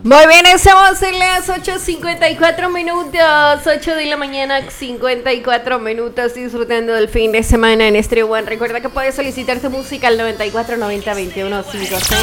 Muy bien, estamos en las 8:54 minutos, 8 de la mañana, 54 minutos, disfrutando del fin de semana en Estéreo One. Recuerda que puedes solicitar tu música al 94 90 21 56.